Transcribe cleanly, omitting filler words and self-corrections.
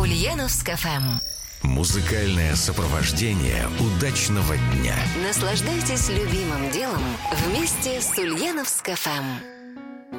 Ульяновск ФМ. Музыкальное сопровождение удачного дня. Наслаждайтесь любимым делом вместе с Ульяновск ФМ.